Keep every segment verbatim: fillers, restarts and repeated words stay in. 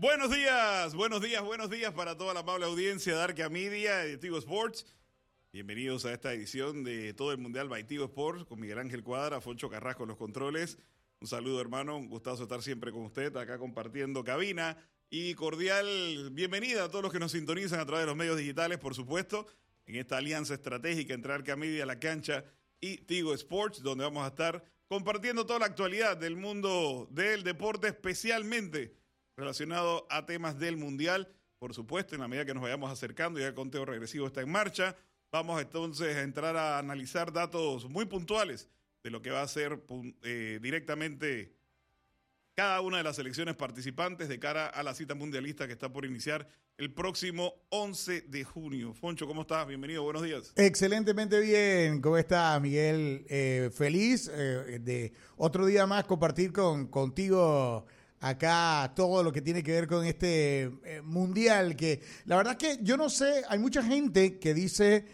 Buenos días, buenos días, buenos días para toda la amable audiencia de Arca Media y de Tigo Sports. Bienvenidos a esta edición de todo el Mundial by Tigo Sports con Miguel Ángel Cuadra, Foncho Carrasco en los controles. Un saludo, hermano, un gustazo estar siempre con usted acá compartiendo cabina. Y cordial bienvenida a todos los que nos sintonizan a través de los medios digitales, por supuesto, en esta alianza estratégica entre Arca Media, La Cancha y Tigo Sports, donde vamos a estar compartiendo toda la actualidad del mundo del deporte, especialmente relacionado a temas del Mundial. Por supuesto, en la medida que nos vayamos acercando, ya el conteo regresivo está en marcha, vamos entonces a entrar a analizar datos muy puntuales de lo que va a ser eh, directamente cada una de las selecciones participantes de cara a la cita mundialista que está por iniciar el próximo once de junio. Foncho, ¿cómo estás? Bienvenido, buenos días. Excelentemente bien. ¿Cómo estás, Miguel? Eh, feliz eh, de otro día más compartir con, contigo acá todo lo que tiene que ver con este eh, mundial, que la verdad que yo no sé, hay mucha gente que dice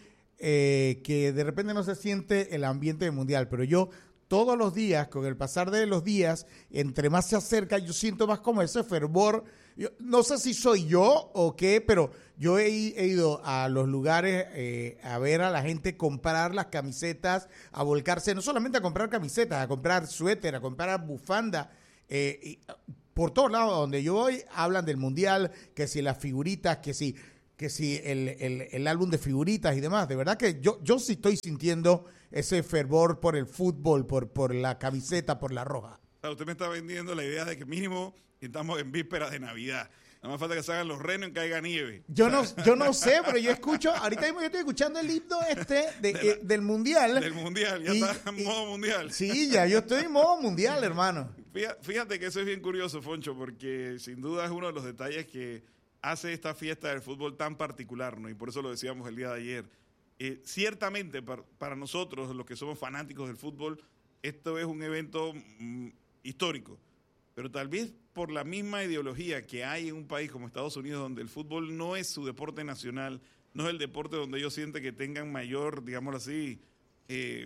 eh, que de repente no se siente el ambiente del mundial, pero yo todos los días, con el pasar de los días, entre más se acerca, yo siento más como ese fervor. Yo, no sé si soy yo o qué, pero yo he, he ido a los lugares eh, a ver a la gente comprar las camisetas, a volcarse, no solamente a comprar camisetas, a comprar suéter, a comprar bufanda. Eh, y, por todos lados donde yo voy, hablan del mundial, que si las figuritas, que si, que si el, el, el álbum de figuritas y demás. De verdad que yo, yo sí estoy sintiendo ese fervor por el fútbol, por, por la camiseta, por la roja. O sea, usted me está vendiendo la idea de que mínimo estamos en vísperas de Navidad. Nada más falta que salgan los renos y caiga nieve. Yo no, yo no sé, pero yo escucho, ahorita mismo yo estoy escuchando el himno este de, de la, eh, del mundial. Del mundial, ya y, está en modo mundial. Sí, ya yo estoy en modo mundial, hermano. Fíjate que eso es bien curioso, Foncho, porque sin duda es uno de los detalles que hace esta fiesta del fútbol tan particular, ¿no? Y por eso lo decíamos el día de ayer. Eh, ciertamente, para, para nosotros, los que somos fanáticos del fútbol, esto es un evento mm, histórico. Pero tal vez por la misma ideología que hay en un país como Estados Unidos, donde el fútbol no es su deporte nacional, no es el deporte donde ellos sienten que tengan mayor, digámoslo así, eh,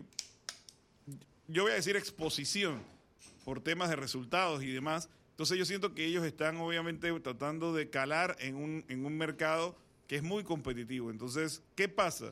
yo voy a decir exposición por temas de resultados y demás. Entonces yo siento que ellos están obviamente tratando de calar en un, en un mercado que es muy competitivo. Entonces, ¿qué pasa?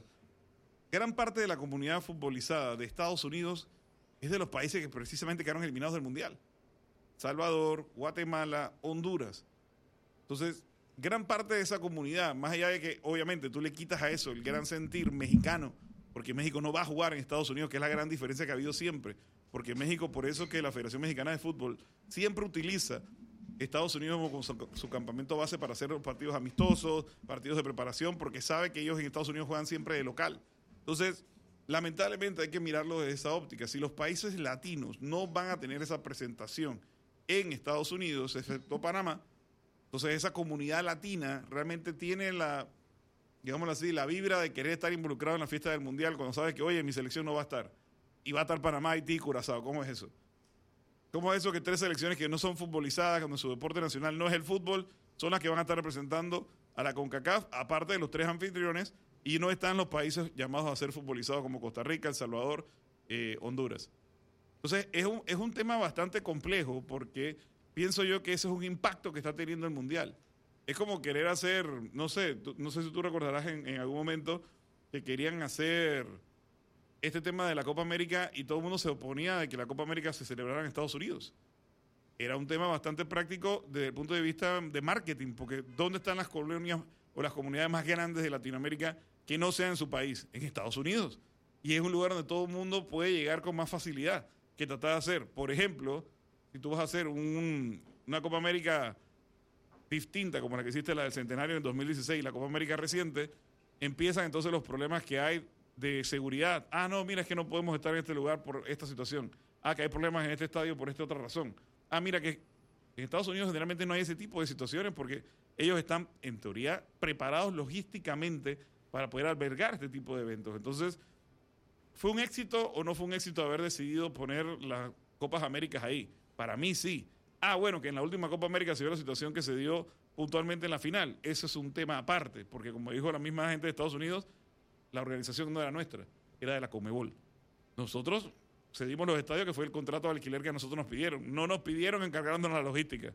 Gran parte de la comunidad futbolizada de Estados Unidos es de los países que precisamente quedaron eliminados del Mundial. Salvador, Guatemala, Honduras. Entonces, gran parte de esa comunidad, más allá de que obviamente tú le quitas a eso el gran sentir mexicano, porque México no va a jugar en Estados Unidos, que es la gran diferencia que ha habido siempre, porque México, por eso que la Federación Mexicana de Fútbol siempre utiliza Estados Unidos como su, su campamento base para hacer partidos amistosos, partidos de preparación, porque sabe que ellos en Estados Unidos juegan siempre de local. Entonces, lamentablemente hay que mirarlo desde esa óptica. Si los países latinos no van a tener esa presentación en Estados Unidos, excepto Panamá, entonces esa comunidad latina realmente tiene la, digámoslo así, la vibra de querer estar involucrado en la fiesta del Mundial cuando sabes que, oye, mi selección no va a estar. Y va a estar Panamá, Haití y Curazao. ¿Cómo es eso? ¿Cómo es eso que tres selecciones que no son futbolizadas, cuando su deporte nacional no es el fútbol, son las que van a estar representando a la CONCACAF, aparte de los tres anfitriones, y no están los países llamados a ser futbolizados como Costa Rica, El Salvador, eh, Honduras? Entonces, es un, es un tema bastante complejo porque pienso yo que ese es un impacto que está teniendo el Mundial. Es como querer hacer, no sé, tú, no sé si tú recordarás en, en algún momento que querían hacer este tema de la Copa América y todo el mundo se oponía de que la Copa América se celebrara en Estados Unidos. Era un tema bastante práctico desde el punto de vista de marketing, porque ¿dónde están las colonias o las comunidades más grandes de Latinoamérica que no sean en su país? En Estados Unidos. Y es un lugar donde todo el mundo puede llegar con más facilidad que tratar de hacer. Por ejemplo, si tú vas a hacer un, una Copa América distinta como la que hiciste, la del Centenario en dos mil dieciséis, la Copa América reciente, empiezan entonces los problemas que hay de seguridad. Ah, no, mira, es que no podemos estar en este lugar por esta situación. Ah, que hay problemas en este estadio por esta otra razón. Ah, mira que en Estados Unidos generalmente no hay ese tipo de situaciones porque ellos están, en teoría, preparados logísticamente para poder albergar este tipo de eventos. Entonces, ¿fue un éxito o no fue un éxito haber decidido poner las Copas Américas ahí? Para mí sí. Ah, bueno, que en la última Copa América se dio la situación que se dio puntualmente en la final. Eso es un tema aparte, porque como dijo la misma gente de Estados Unidos, la organización no era nuestra, era de la Conmebol. Nosotros cedimos los estadios, que fue el contrato de alquiler que a nosotros nos pidieron. No nos pidieron encargándonos la logística.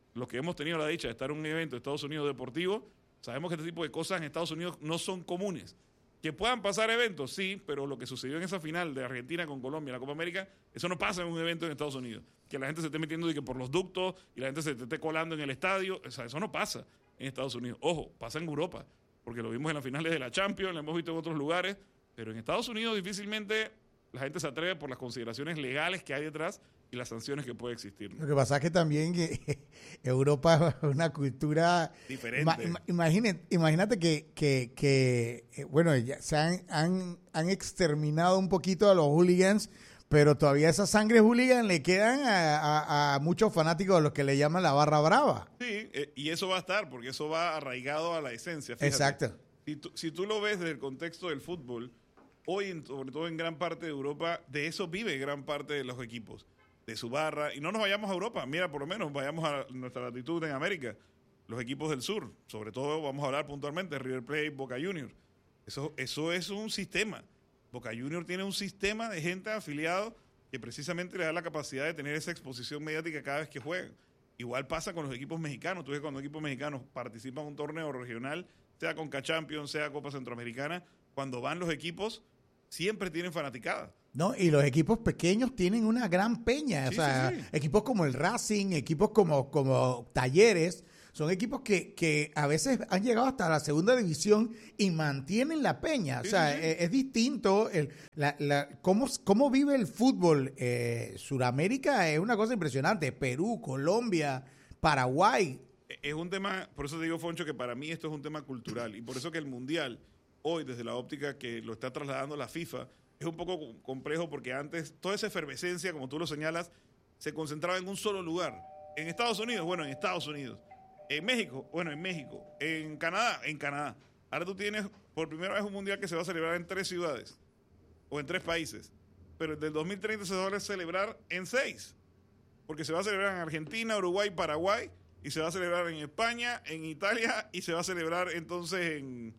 los que hemos tenido la dicha de estar en un evento de Estados Unidos deportivo, sabemos que este tipo de cosas en Estados Unidos no son comunes. Que puedan pasar eventos, sí, pero lo que sucedió en esa final de Argentina con Colombia en la Copa América, eso no pasa en un evento en Estados Unidos. Que la gente se esté metiendo de que por los ductos y la gente se esté colando en el estadio, o sea, eso no pasa en Estados Unidos. Ojo, pasa en Europa, porque lo vimos en las finales de la Champions, lo hemos visto en otros lugares, pero en Estados Unidos difícilmente la gente se atreve por las consideraciones legales que hay detrás y las sanciones que puede existir, ¿no? Lo que pasa es que también que Europa es una cultura diferente. Ima, ima, imagínate, imagínate que, que, que eh, bueno, ya se han, han, han exterminado un poquito a los hooligans, pero todavía esa sangre hooligan le quedan a, a, a muchos fanáticos de los que le llaman la barra brava. Sí, eh, y eso va a estar, porque eso va arraigado a la esencia. Fíjate. Exacto. Si tú, si tú lo ves desde el contexto del fútbol, hoy, sobre todo en gran parte de Europa, de eso vive gran parte de los equipos, de su barra. Y no nos vayamos a Europa, mira, por lo menos vayamos a nuestra latitud en América. Los equipos del sur, sobre todo vamos a hablar puntualmente, River Plate, Boca Juniors. Eso, eso es un sistema. Boca Juniors tiene un sistema de gente afiliado que precisamente le da la capacidad de tener esa exposición mediática cada vez que juegan. Igual pasa con los equipos mexicanos. Tú ves cuando equipos mexicanos participan en un torneo regional, sea Conca Champions, sea Copa Centroamericana, cuando van los equipos, siempre tienen fanaticada. No, y los equipos pequeños tienen una gran peña. Sí, o sea, sí, sí. equipos como el Racing, equipos como, como Talleres, son equipos que, que a veces han llegado hasta la segunda división y mantienen la peña. Sí, o sea, sí, sí. Es, es distinto. El, la, la, cómo, cómo vive el fútbol. Eh, Suramérica es una cosa impresionante. Perú, Colombia, Paraguay. Es un tema, por eso te digo, Foncho, que para mí esto es un tema cultural. Y por eso que el Mundial, hoy, desde la óptica que lo está trasladando la FIFA, es un poco complejo porque antes toda esa efervescencia, como tú lo señalas, se concentraba en un solo lugar. En Estados Unidos, bueno, en Estados Unidos. En México, bueno, en México. En Canadá, en Canadá. Ahora tú tienes por primera vez un mundial que se va a celebrar en tres ciudades o en tres países. Pero el del dos mil treinta se va a celebrar en seis. Porque se va a celebrar en Argentina, Uruguay, Paraguay, y se va a celebrar en España, en Italia, y se va a celebrar entonces en,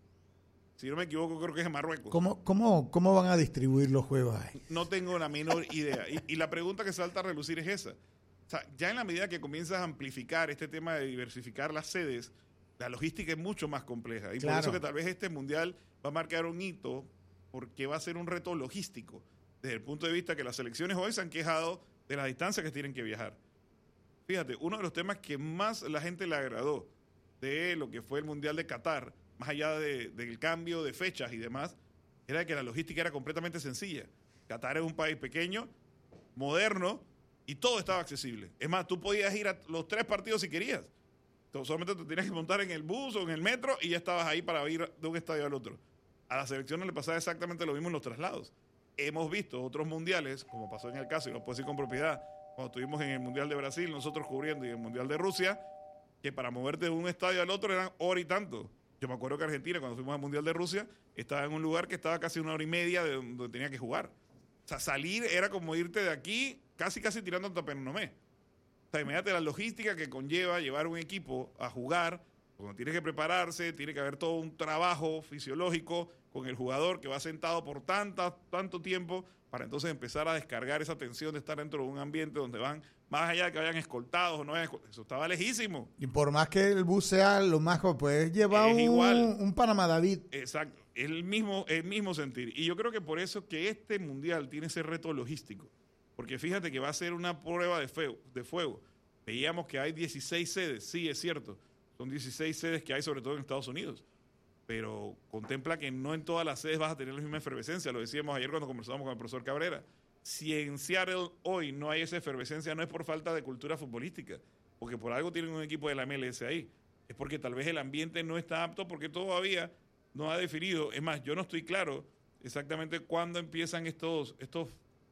si no me equivoco, creo que es en Marruecos. ¿Cómo, cómo, cómo van a distribuir los juegos ahí? No tengo la menor idea. Y, y la pregunta que salta a relucir es esa. O sea, ya en la medida que comienzas a amplificar este tema de diversificar las sedes, la logística es mucho más compleja. Y Claro. por eso que tal vez este mundial va a marcar un hito, porque va a ser un reto logístico, desde el punto de vista que las selecciones hoy se han quejado de las distancias que tienen que viajar. Fíjate, uno de los temas que más la gente le agradó de lo que fue el Mundial de Qatar, más allá de, del cambio de fechas y demás, era que la logística era completamente sencilla. Qatar es un país pequeño, moderno, y todo estaba accesible. Es más, tú podías ir a los tres partidos si querías. Entonces, solamente te tenías que montar en el bus o en el metro y ya estabas ahí para ir de un estadio al otro. A la selección no le pasaba exactamente lo mismo en los traslados. Hemos visto otros mundiales, como pasó en el caso, y lo puedo decir con propiedad, cuando estuvimos en el Mundial de Brasil, nosotros cubriendo, y en el Mundial de Rusia, que para moverte de un estadio al otro eran hora y tanto. Yo me acuerdo que Argentina, cuando fuimos al Mundial de Rusia, estaba en un lugar que estaba casi una hora y media de donde tenía que jugar. O sea, salir era como irte de aquí, casi casi tirando a Tapenomé. O sea, imagínate la logística que conlleva llevar un equipo a jugar, cuando tiene que prepararse, tiene que haber todo un trabajo fisiológico con el jugador que va sentado por tanta, tanto tiempo para entonces empezar a descargar esa tensión de estar dentro de un ambiente donde van, más allá de que vayan escoltados o no vayan escoltados, eso estaba lejísimo. Y por más que el bus sea lo más joven, puedes llevar Es un, igual. un Panamá David. Exacto, es el mismo, el mismo sentir. Y yo creo que por eso que este mundial tiene ese reto logístico. Porque fíjate que va a ser una prueba de fuego. De fuego. Veíamos que hay dieciséis sedes, sí, es cierto. Son dieciséis sedes que hay sobre todo en Estados Unidos. Pero contempla que no en todas las sedes vas a tener la misma efervescencia. Lo decíamos ayer cuando conversábamos con el profesor Cabrera. Si en Seattle hoy no hay esa efervescencia, no es por falta de cultura futbolística, porque por algo tienen un equipo de la M L S ahí. Es porque tal vez el ambiente no está apto, porque todavía no ha definido. Es más, yo no estoy claro exactamente cuándo empiezan estos, estos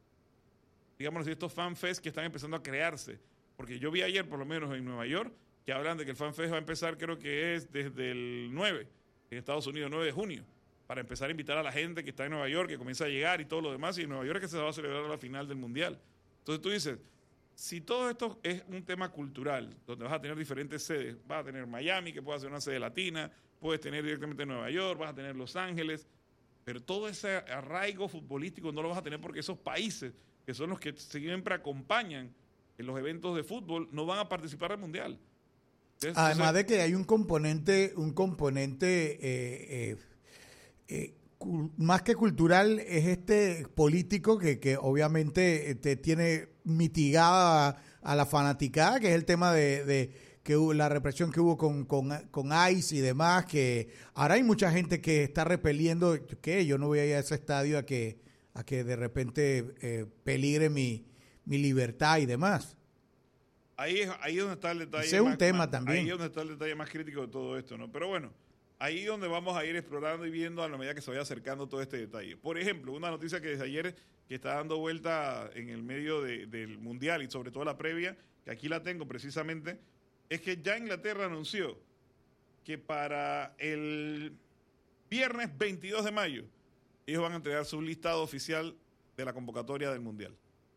digamos así, estos fanfests que están empezando a crearse. Porque yo vi ayer, por lo menos en Nueva York, que hablan de que el fanfest va a empezar, creo que es desde el nueve, en Estados Unidos, nueve de junio, para empezar a invitar a la gente que está en Nueva York, que comienza a llegar y todo lo demás, y en Nueva York es que se va a celebrar la final del Mundial. Entonces tú dices, si todo esto es un tema cultural, donde vas a tener diferentes sedes, vas a tener Miami, que puede ser una sede latina, puedes tener directamente Nueva York, vas a tener Los Ángeles, pero todo ese arraigo futbolístico no lo vas a tener porque esos países, que son los que siempre acompañan en los eventos de fútbol no van a participar del Mundial. Entonces, Además entonces, de que hay un componente, un componente eh, eh, eh, cul- más que cultural, es este político que, que obviamente te tiene mitigada a, a la fanaticada, que es el tema de, de que hubo, la represión que hubo con, con, con ICE y demás, que ahora hay mucha gente que está repeliendo, que yo no voy a ir a ese estadio a que, a que de repente eh, peligre mi, mi libertad y demás. Ahí es, ahí es donde está el detalle. Ese es un más, tema más, también. Ahí es donde está el detalle más crítico de todo esto, ¿no? Pero bueno, ahí es donde vamos a ir explorando y viendo a la medida que se vaya acercando todo este detalle. Por ejemplo, una noticia que desde ayer que está dando vuelta en el medio de, del Mundial y sobre todo la previa, que aquí la tengo precisamente, es que ya Inglaterra anunció que para el viernes veintidós de mayo ellos van a entregar su listado oficial de la convocatoria del Mundial,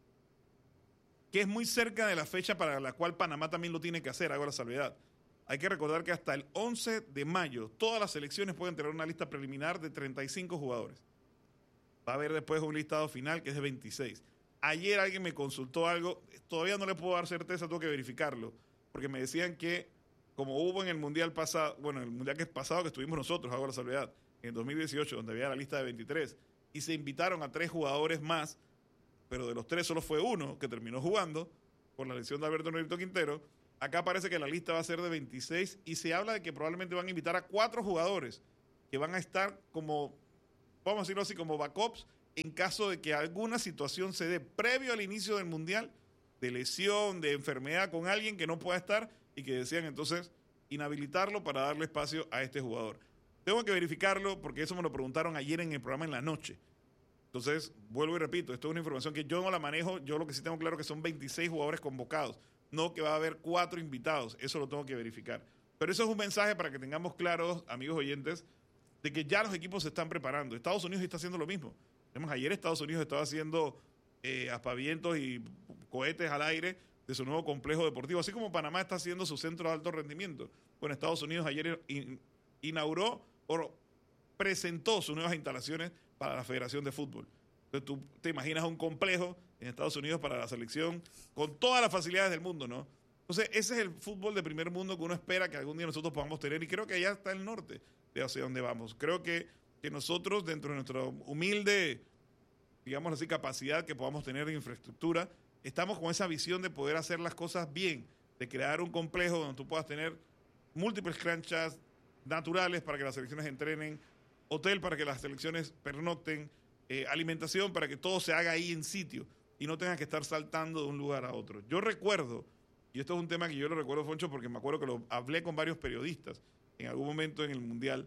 que es muy cerca de la fecha para la cual Panamá también lo tiene que hacer, hago la salvedad. Hay que recordar que hasta el once de mayo todas las selecciones pueden tener una lista preliminar de treinta y cinco jugadores. Va a haber después un listado final que es de veintiséis. Ayer alguien me consultó algo, todavía no le puedo dar certeza, tengo que verificarlo, porque me decían que como hubo en el Mundial pasado, bueno, en el Mundial que es pasado que estuvimos nosotros, hago la salvedad, en dos mil dieciocho, donde había la lista de veintitrés, y se invitaron a tres jugadores más, pero de los tres solo fue uno que terminó jugando por la lesión de Alberto Norito Quintero. Acá parece que la lista va a ser de veintiséis y se habla de que probablemente van a invitar a cuatro jugadores que van a estar como, vamos a decirlo así, como backups en caso de que alguna situación se dé previo al inicio del Mundial, de lesión, de enfermedad con alguien que no pueda estar y que decían entonces inhabilitarlo para darle espacio a este jugador. Tengo que verificarlo porque eso me lo preguntaron ayer en el programa en la noche. Entonces, vuelvo y repito, esto es una información que yo no la manejo, yo lo que sí tengo claro es que son veintiséis jugadores convocados, no que va a haber cuatro invitados, eso lo tengo que verificar. Pero eso es un mensaje para que tengamos claros, amigos oyentes, de que ya los equipos se están preparando. Estados Unidos está haciendo lo mismo. Vemos, ayer Estados Unidos estaba haciendo eh, aspavientos y cohetes al aire de su nuevo complejo deportivo, así como Panamá está haciendo su centro de alto rendimiento. Bueno, Estados Unidos ayer in, inauguró o presentó sus nuevas instalaciones para la Federación de Fútbol. Entonces tú te imaginas un complejo en Estados Unidos para la selección con todas las facilidades del mundo, ¿no? Entonces ese es el fútbol de primer mundo que uno espera que algún día nosotros podamos tener y creo que allá está el norte de hacia dónde vamos. Creo que, que nosotros dentro de nuestra humilde, digamos así, capacidad que podamos tener de infraestructura, estamos con esa visión de poder hacer las cosas bien, de crear un complejo donde tú puedas tener múltiples canchas naturales para que las selecciones entrenen, hotel para que las selecciones pernocten, eh, alimentación para que todo se haga ahí en sitio y no tengas que estar saltando de un lugar a otro. Yo recuerdo, y esto es un tema que yo lo recuerdo, Foncho, porque me acuerdo que lo hablé con varios periodistas en algún momento en el Mundial,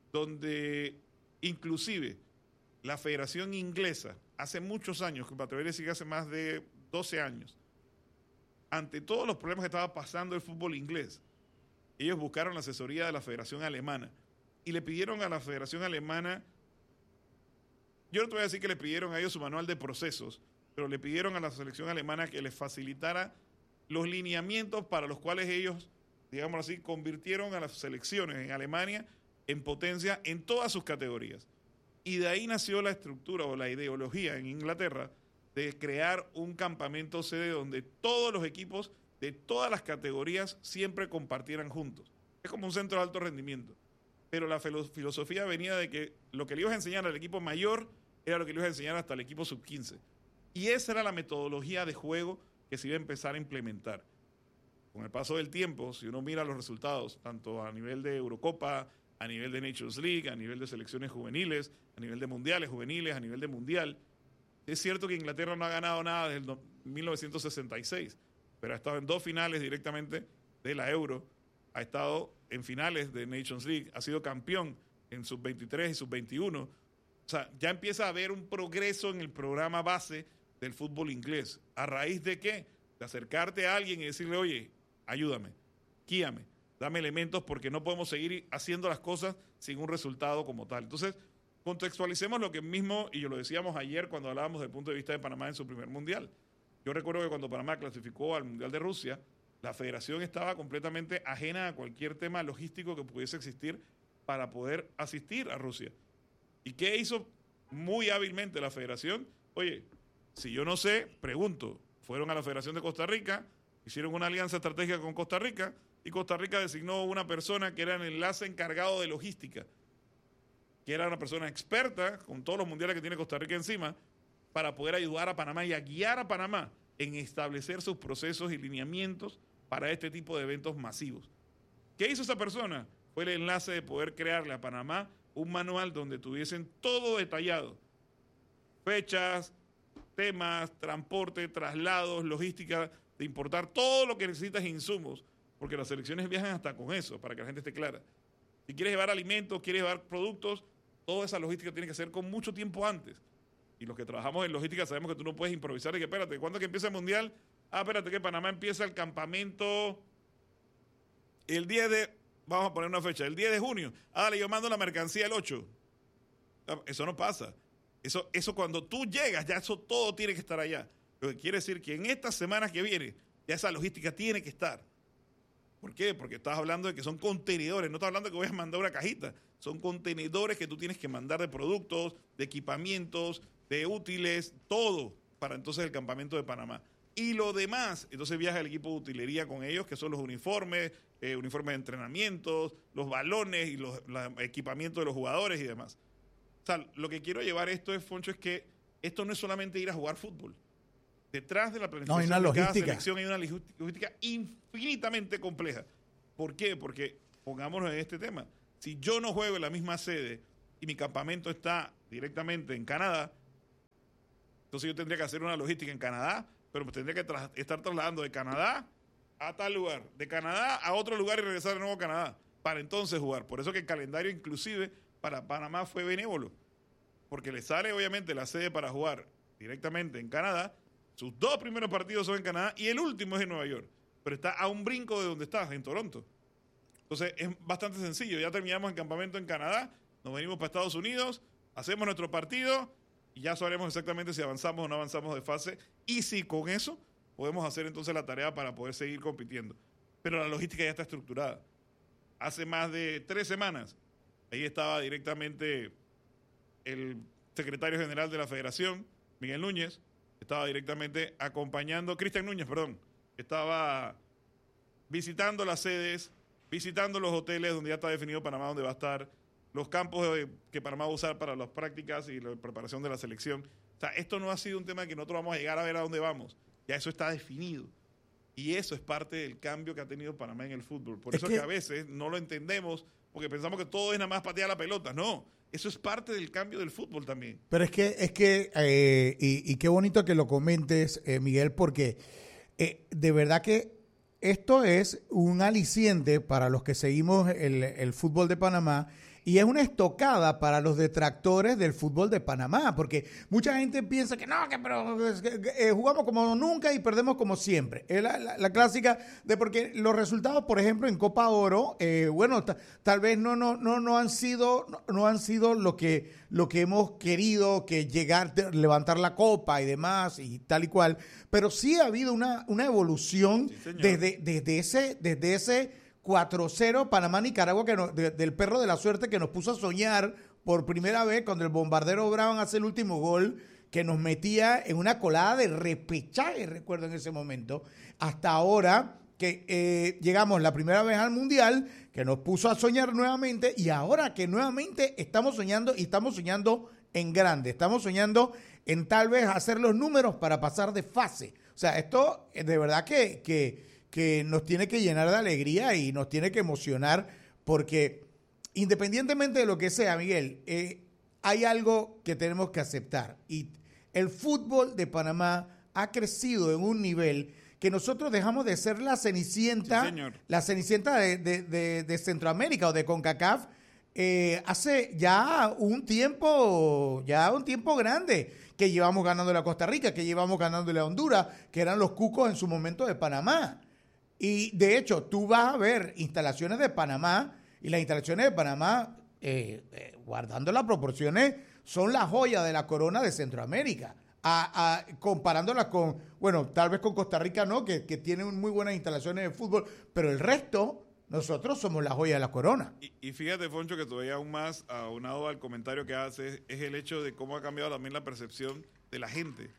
donde inclusive la Federación Inglesa, hace muchos años, que me atrevería a decir que hace más de doce años, ante todos los problemas que estaba pasando el fútbol inglés, ellos buscaron la asesoría de la Federación Alemana y le pidieron a la Federación Alemana, yo no te voy a decir que le pidieron a ellos su manual de procesos, pero le pidieron a la selección alemana que les facilitara los lineamientos para los cuales ellos, digamos así, convirtieron a las selecciones en Alemania en potencia en todas sus categorías. Y de ahí nació la estructura o la ideología en Inglaterra de crear un campamento sede donde todos los equipos de todas las categorías siempre compartieran juntos. Es como un centro de alto rendimiento. Pero la filosofía venía de que lo que le ibas a enseñar al equipo mayor era lo que le ibas a enseñar hasta el equipo sub quince. Y esa era la metodología de juego que se iba a empezar a implementar. Con el paso del tiempo, si uno mira los resultados, tanto a nivel de Eurocopa, a nivel de Nations League, a nivel de selecciones juveniles, a nivel de mundiales juveniles, a nivel de mundial, es cierto que Inglaterra no ha ganado nada desde el mil novecientos sesenta y seis, pero ha estado en dos finales directamente de la Euro, ha estado en finales de Nations League, ha sido campeón en sub veintitrés y sub veintiuno. O sea, ya empieza a haber un progreso en el programa base del fútbol inglés. ¿A raíz de qué? De acercarte a alguien y decirle, oye, ayúdame, guíame, dame elementos porque no podemos seguir haciendo las cosas sin un resultado como tal. Entonces, contextualicemos lo que mismo, y yo lo decíamos ayer cuando hablábamos del punto de vista de Panamá en su primer mundial. Yo recuerdo que cuando Panamá clasificó al Mundial de Rusia, la federación estaba completamente ajena a cualquier tema logístico que pudiese existir para poder asistir a Rusia. ¿Y qué hizo muy hábilmente la federación? Oye, si yo no sé, pregunto. fueron a la Federación de Costa Rica, hicieron una alianza estratégica con Costa Rica y Costa Rica designó una persona que era el enlace encargado de logística, que era una persona experta con todos los mundiales que tiene Costa Rica encima, para poder ayudar a Panamá y a guiar a Panamá en establecer sus procesos y lineamientos para este tipo de eventos masivos. ¿Qué hizo esa persona? Fue el enlace de poder crearle a Panamá un manual donde tuviesen todo detallado. Fechas, temas, transporte, traslados, logística, de importar todo lo que necesitas insumos, porque las selecciones viajan hasta con eso, para que la gente esté clara. Si quieres llevar alimentos, quieres llevar productos, toda esa logística tiene que ser con mucho tiempo antes. Y los que trabajamos en logística sabemos que tú no puedes improvisar y que espérate, ¿cuándo es que empieza el mundial? Ah, espérate que Panamá empieza el campamento el diez de, vamos a poner una fecha, el diez de junio. Ah, dale, yo mando la mercancía el ocho. Eso no pasa. Eso, eso cuando tú llegas, ya eso todo tiene que estar allá. Lo que quiere decir que en estas semanas que vienen, ya esa logística tiene que estar. ¿Por qué? Porque estás hablando de que son contenedores, no estás hablando de que voy a mandar una cajita. Son contenedores que tú tienes que mandar de productos, de equipamientos, de útiles, todo para entonces el campamento de Panamá. Y lo demás, entonces viaja el equipo de utilería con ellos, que son los uniformes, eh, uniformes de entrenamientos, los balones y los la, equipamientos de los jugadores y demás. O sea, lo que quiero llevar esto, es, Foncho, es que esto no es solamente ir a jugar fútbol. Detrás de la planificación no, hay una de cada logística. selección hay una logística infinitamente compleja. ¿Por qué? Porque, pongámonos en este tema, si yo no juego en la misma sede y mi campamento está directamente en Canadá, entonces yo tendría que hacer una logística en Canadá, pero me tendría que tra- estar trasladando de Canadá a tal lugar, de Canadá a otro lugar y regresar de nuevo a Canadá, para entonces jugar. Por eso que el calendario inclusive para Panamá fue benévolo, porque le sale obviamente la sede para jugar directamente en Canadá, sus dos primeros partidos son en Canadá y el último es en Nueva York, pero está a un brinco de donde estás, en Toronto. Entonces es bastante sencillo, ya terminamos el campamento en Canadá, nos venimos para Estados Unidos, hacemos nuestro partido y ya sabremos exactamente si avanzamos o no avanzamos de fase y si con eso podemos hacer entonces la tarea para poder seguir compitiendo. Pero la logística ya está estructurada. Hace más de tres semanas, ahí estaba directamente el secretario general de la Federación, Miguel Núñez, estaba directamente acompañando, Cristian Núñez, perdón, estaba visitando las sedes, visitando los hoteles donde ya está definido Panamá, donde va a estar, los campos que Panamá va a usar para las prácticas y la preparación de la selección. O sea, esto no ha sido un tema que nosotros vamos a llegar a ver a dónde vamos. Ya eso está definido. Y eso es parte del cambio que ha tenido Panamá en el fútbol. Por es eso que, es que a veces no lo entendemos, porque pensamos que todo es nada más patear la pelota. No, eso es parte del cambio del fútbol también. Pero es que, es que eh, y, y qué bonito que lo comentes, eh, Miguel, porque eh, de verdad que esto es un aliciente para los que seguimos el, el fútbol de Panamá y es una estocada para los detractores del fútbol de Panamá, porque mucha gente piensa que no, que, pero, que, que eh, jugamos como nunca y perdemos como siempre. Es la, la, la clásica de porque los resultados, por ejemplo, en Copa Oro, eh, bueno, ta, tal vez no, no, no, no han sido, no, no han sido lo que, lo que hemos querido, que llegar, levantar la copa y demás y tal y cual, pero sí ha habido una, una evolución sí, desde, desde ese, desde ese cuatro cero Panamá-Nicaragua que nos, de, del perro de la suerte que nos puso a soñar por primera vez cuando el bombardero Brown hace el último gol que nos metía en una colada de repechaje, recuerdo en ese momento, hasta ahora que eh, llegamos la primera vez al Mundial, que nos puso a soñar nuevamente y ahora que nuevamente estamos soñando y estamos soñando en grande, estamos soñando en tal vez hacer los números para pasar de fase. O sea, esto de verdad que... que que nos tiene que llenar de alegría y nos tiene que emocionar porque independientemente de lo que sea, Miguel, eh, hay algo que tenemos que aceptar y el fútbol de Panamá ha crecido en un nivel que nosotros dejamos de ser la cenicienta, sí, la cenicienta de, de, de, de Centroamérica o de CONCACAF eh, hace ya un tiempo, ya un tiempo grande que llevamos ganándole a Costa Rica, que llevamos ganándole a Honduras, que eran los cucos en su momento de Panamá. Y de hecho, tú vas a ver instalaciones de Panamá y las instalaciones de Panamá, eh, eh, guardando las proporciones, son la joya de la corona de Centroamérica. A, a, comparándolas con, bueno, tal vez con Costa Rica no, que, que tiene muy buenas instalaciones de fútbol, pero el resto, nosotros somos la joya de la corona. Y, y fíjate, Foncho, que todavía aún más, aunado al comentario que haces, es el hecho de cómo ha cambiado también la percepción de la gente.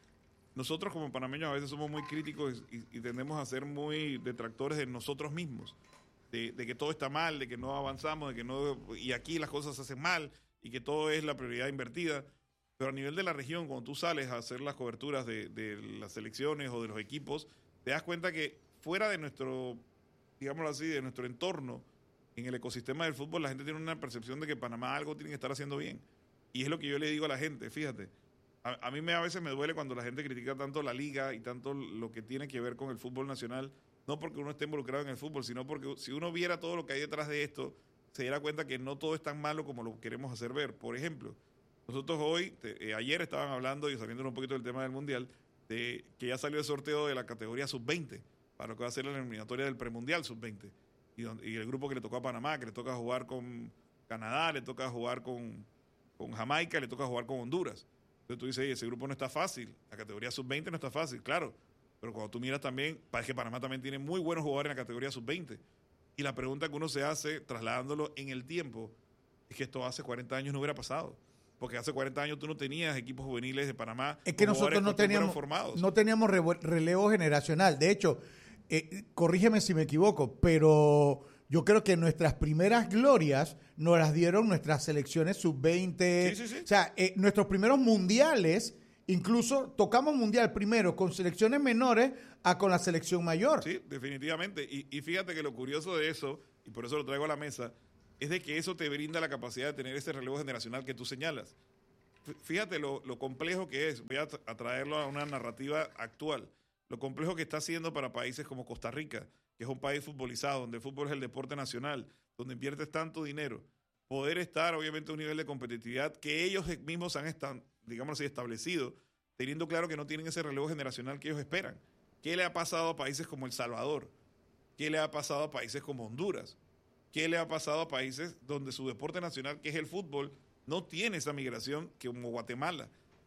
nosotros como panameños a veces somos muy críticos y, y tendemos a ser muy detractores de nosotros mismos, de, de que todo está mal, de que no avanzamos, de que no y aquí las cosas se hacen mal y que todo es la prioridad invertida. Pero a nivel de la región, cuando tú sales a hacer las coberturas de, de las selecciones o de los equipos, te das cuenta que fuera de nuestro, digámoslo así, de nuestro entorno, en el ecosistema del fútbol, la gente tiene una percepción de que Panamá algo tiene que estar haciendo bien. Y es lo que yo le digo a la gente, fíjate. A, a mí me, a veces me duele cuando la gente critica tanto la liga y tanto lo que tiene que ver con el fútbol nacional, no porque uno esté involucrado en el fútbol, sino porque si uno viera todo lo que hay detrás de esto, se diera cuenta que no todo es tan malo como lo queremos hacer ver. Por ejemplo, nosotros hoy, te, eh, ayer estaban hablando, y saliendo un poquito del tema del Mundial, de que ya salió el sorteo de la categoría sub veinte, para lo que va a ser la eliminatoria del premundial sub veinte. Y, y el grupo que le tocó a Panamá, que le toca jugar con Canadá, le toca jugar con, con Jamaica, le toca jugar con Honduras. Entonces tú dices, ese grupo no está fácil, la categoría sub veinte no está fácil, claro. Pero cuando tú miras también, parece que Panamá también tiene muy buenos jugadores en la categoría sub veinte. Y la pregunta que uno se hace, trasladándolo en el tiempo, es que esto hace cuarenta años no hubiera pasado. Porque hace cuarenta años tú no tenías equipos juveniles de Panamá. Es que nosotros no teníamos, no teníamos re relevo generacional. De hecho, eh, corrígeme si me equivoco, pero yo creo que nuestras primeras glorias nos las dieron nuestras selecciones sub veinte. Sí, sí, sí. O sea, eh, nuestros primeros mundiales, incluso tocamos mundial primero con selecciones menores a con la selección mayor. Sí, definitivamente. Y, y fíjate que lo curioso de eso, y por eso lo traigo a la mesa, es de que eso te brinda la capacidad de tener ese relevo generacional que tú señalas. Fíjate lo, lo complejo que es, voy a, a traerlo a una narrativa actual, lo complejo que está haciendo para países como Costa Rica, que es un país futbolizado, donde el fútbol es el deporte nacional, donde inviertes tanto dinero, poder estar obviamente a un nivel de competitividad que ellos mismos han, estado, digamos así, establecido, teniendo claro que no tienen ese relevo generacional que ellos esperan. ¿Qué le ha pasado a países como El Salvador? ¿Qué le ha pasado a países como Honduras? ¿Qué le ha pasado a países donde su deporte nacional, que es el fútbol, no tiene esa migración que como Guatemala?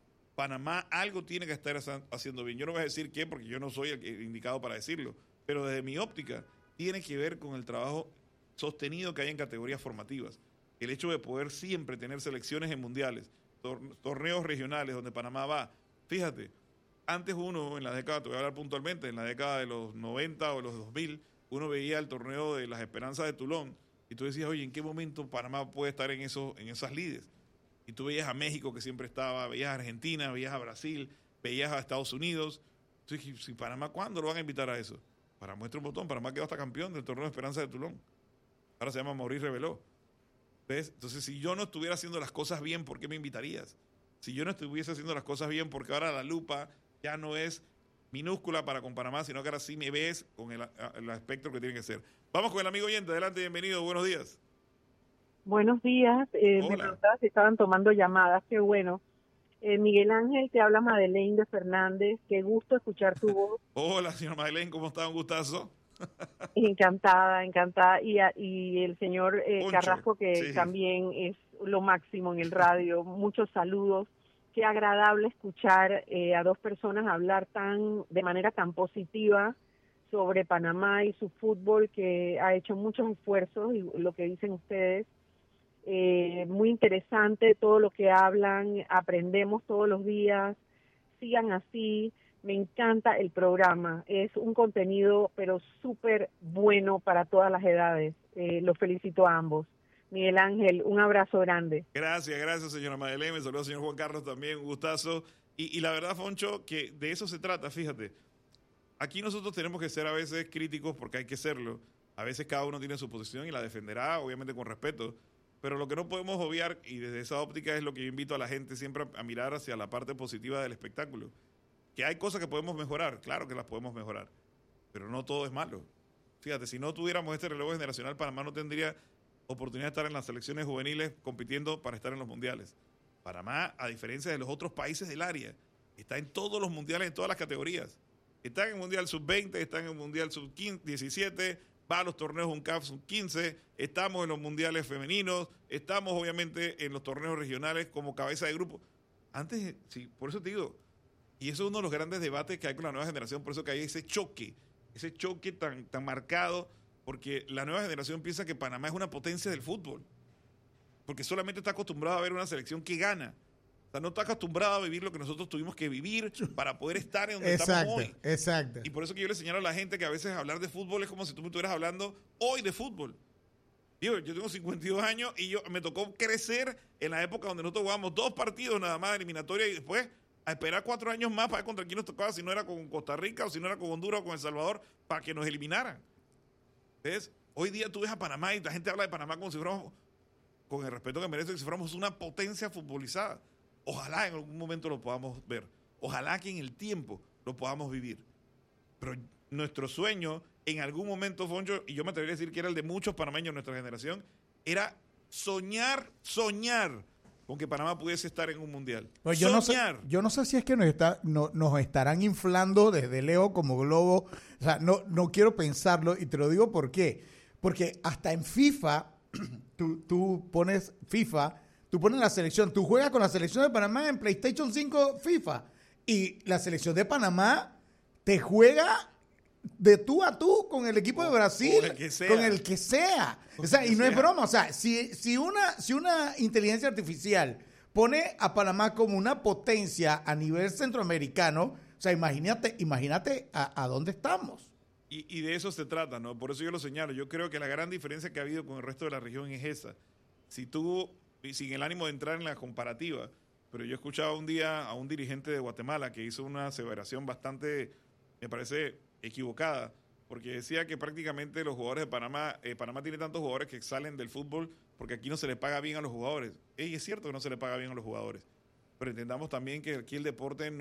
Panamá algo tiene que estar haciendo bien. Yo no voy a decir qué, porque yo no soy el indicado para decirlo, pero desde mi óptica tiene que ver con el trabajo sostenido que hay en categorías formativas. El hecho de poder siempre tener selecciones en mundiales, tor torneos regionales donde Panamá va. Fíjate, antes uno, en la década, te voy a hablar puntualmente, en la década de los noventa o los dos mil, uno veía el torneo de las Esperanzas de Tulón y tú decías, oye, ¿en qué momento Panamá puede estar en, eso, en esas lides? Y tú veías a México que siempre estaba, veías a Argentina, veías a Brasil, veías a Estados Unidos. Entonces, si Panamá, ¿cuándo lo van a invitar a eso? Para muestra un botón, Panamá quedó hasta campeón del torneo de Esperanzas de Tulón. Ahora se llama Maurice Reveló. ¿Ves? Entonces, si yo no estuviera haciendo las cosas bien, ¿por qué me invitarías? Si yo no estuviese haciendo las cosas bien, porque ahora la lupa ya no es minúscula para con Panamá, sino que ahora sí me ves con el, el espectro que tiene que ser. Vamos con el amigo oyente. Adelante, bienvenido. Buenos días. Buenos días. Eh, me preguntaba si estaban tomando llamadas. Qué bueno. Eh, Miguel Ángel, te habla Madeleine de Fernández. Qué gusto escuchar tu voz. Hola, señor Madeleine. ¿Cómo está? Un gustazo. Encantada, encantada. Y, a, y el señor eh, Carrasco, que sí, también es lo máximo en el radio. Muchos saludos. Qué agradable escuchar eh, a dos personas hablar tan de manera tan positiva sobre Panamá y su fútbol, que ha hecho muchos esfuerzos, y lo que dicen ustedes, eh, muy interesante todo lo que hablan, aprendemos todos los días, sigan así, me encanta el programa, es un contenido pero súper bueno para todas las edades, eh, los felicito a ambos. Miguel Ángel, un abrazo grande. Gracias, gracias, señora Madeleine. Me saluda al señor Juan Carlos también, un gustazo. Y, y la verdad, Foncho, que de eso se trata, fíjate. Aquí nosotros tenemos que ser a veces críticos porque hay que serlo. A veces cada uno tiene su posición y la defenderá, obviamente con respeto. Pero lo que no podemos obviar, y desde esa óptica es lo que yo invito a la gente siempre a, a mirar hacia la parte positiva del espectáculo. Que hay cosas que podemos mejorar, claro que las podemos mejorar. Pero no todo es malo. Fíjate, si no tuviéramos este relevo generacional, Panamá no tendría oportunidad de estar en las selecciones juveniles compitiendo para estar en los mundiales. Panamá, a diferencia de los otros países del área, está en todos los mundiales, en todas las categorías. Está en el Mundial sub veinte, está en el Mundial sub diecisiete, va a los torneos UNCAF sub quince, estamos en los mundiales femeninos, estamos obviamente en los torneos regionales como cabeza de grupo. Antes, sí, por eso te digo, y eso es uno de los grandes debates que hay con la nueva generación, por eso que hay ese choque, ese choque tan, tan marcado, porque la nueva generación piensa que Panamá es una potencia del fútbol, porque solamente está acostumbrado a ver una selección que gana. sea, no está acostumbrado a vivir lo que nosotros tuvimos que vivir para poder estar en donde exacto, estamos hoy. Exacto. Y por eso que yo le señalo a la gente que a veces hablar de fútbol es como si tú me estuvieras hablando hoy de fútbol. Digo, yo tengo cincuenta y dos años y yo me tocó crecer en la época donde nosotros jugábamos dos partidos nada más de eliminatoria y después a esperar cuatro años más para ver contra quién nos tocaba, si no era con Costa Rica o si no era con Honduras o con El Salvador, para que nos eliminaran. Entonces, hoy día tú ves a Panamá y la gente habla de Panamá como si fuéramos, con el respeto que merece, si fuéramos una potencia futbolizada. Ojalá en algún momento lo podamos ver. Ojalá que en el tiempo lo podamos vivir. Pero nuestro sueño, en algún momento, Foncho, y yo me atrevería a decir que era el de muchos panameños de nuestra generación, era soñar, soñar con que Panamá pudiese estar en un mundial. Pues yo, soñar. No sé, yo no sé si es que nos, está, no, nos estarán inflando desde Leo como globo. O sea, no, no quiero pensarlo y te lo digo por qué. Porque hasta en FIFA, tú, tú pones FIFA, tú pones la selección, tú juegas con la selección de Panamá en PlayStation cinco FIFA y la selección de Panamá te juega de tú a tú con el equipo de Brasil, con el que sea. Con el que sea. O sea, y no es broma, o sea, si, si, una, si una inteligencia artificial pone a Panamá como una potencia a nivel centroamericano, o sea, imagínate, imagínate a, a dónde estamos. Y, y de eso se trata, ¿no? Por eso yo lo señalo. Yo creo que la gran diferencia que ha habido con el resto de la región es esa. Si tú, y sin el ánimo de entrar en la comparativa, pero yo escuchaba un día a un dirigente de Guatemala que hizo una aseveración bastante, me parece, equivocada, porque decía que prácticamente los jugadores de Panamá, eh, Panamá tiene tantos jugadores que salen del fútbol porque aquí no se le paga bien a los jugadores. Y es cierto que no se le paga bien a los jugadores, pero entendamos también que aquí el deporte no